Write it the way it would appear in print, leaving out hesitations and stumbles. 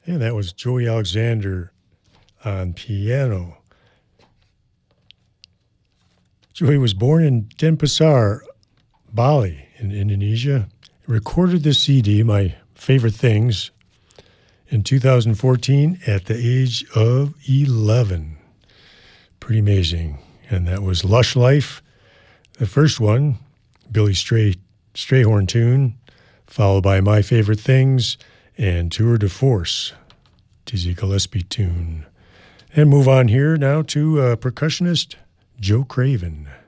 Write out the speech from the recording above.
And that was Joey Alexander on piano. Joey was born in Denpasar, Bali, in Indonesia. He recorded this CD, My Favorite Things, in 2014 at the age of 11. Pretty amazing. And that was Lush Life, the first one, Billy Strayhorn tune, followed by My Favorite Things and Tour de Force, Dizzy Gillespie tune. And move on here now to percussionist Joe Craven.